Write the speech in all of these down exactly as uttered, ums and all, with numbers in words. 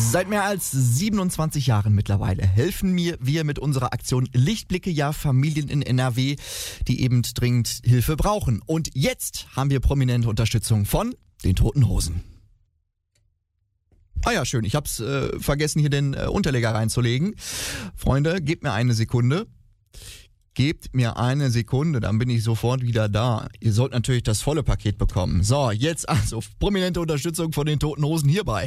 Seit mehr als siebenundzwanzig Jahren mittlerweile helfen mir wir mit unserer Aktion Lichtblicke ja Familien in N R W, die eben dringend Hilfe brauchen. Und jetzt haben wir prominente Unterstützung von den Toten Hosen. Ah ja, schön. Ich hab's äh, vergessen, hier den äh, Unterleger reinzulegen. Freunde, gebt mir eine Sekunde. Gebt mir eine Sekunde, dann bin ich sofort wieder da. Ihr sollt natürlich das volle Paket bekommen. So, jetzt also prominente Unterstützung von den Toten Hosen hierbei.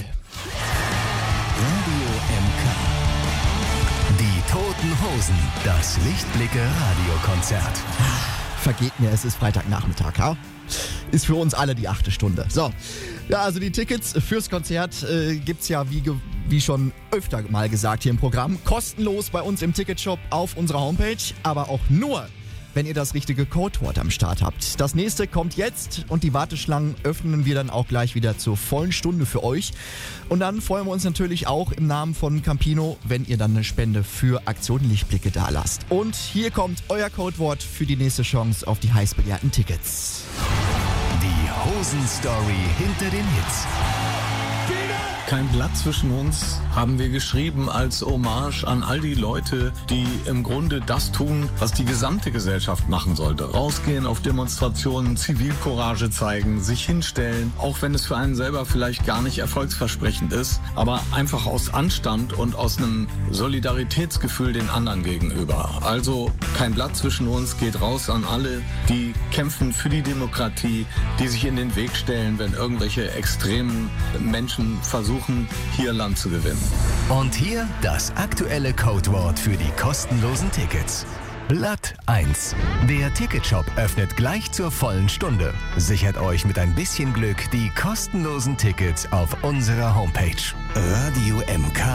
Radio M K. Die Toten Hosen. Das Lichtblicke-Radiokonzert. Vergeht mir, es ist Freitagnachmittag, ja? Ist für uns alle die achte Stunde. So, ja, also die Tickets fürs Konzert äh, gibt's ja wie, ge- wie schon öfter mal gesagt hier im Programm. Kostenlos bei uns im Ticketshop auf unserer Homepage, aber auch nur, wenn ihr das richtige Codewort am Start habt. Das nächste kommt jetzt und die Warteschlangen öffnen wir dann auch gleich wieder zur vollen Stunde für euch. Und dann freuen wir uns natürlich auch im Namen von Campino, wenn ihr dann eine Spende für Aktion Lichtblicke da lasst. Und hier kommt euer Codewort für die nächste Chance auf die heiß begehrten Tickets. Die Hosen-Story hinter den Hits. Kein Blatt zwischen uns haben wir geschrieben als Hommage an all die Leute, die im Grunde das tun, was die gesamte Gesellschaft machen sollte. Rausgehen auf Demonstrationen, Zivilcourage zeigen, sich hinstellen, auch wenn es für einen selber vielleicht gar nicht erfolgsversprechend ist, aber einfach aus Anstand und aus einem Solidaritätsgefühl den anderen gegenüber. Also kein Blatt zwischen uns geht raus an alle, die kämpfen für die Demokratie, die sich in den Weg stellen, wenn irgendwelche extremen Menschen versuchen, hier Land zu gewinnen. Und hier das aktuelle Codewort für die kostenlosen Tickets. Blatt eins. Der Ticketshop öffnet gleich zur vollen Stunde. Sichert euch mit ein bisschen Glück die kostenlosen Tickets auf unserer Homepage. Radio M K.